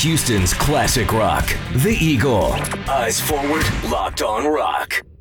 Houston's classic rock. The Eagle. Eyes forward, locked on rock.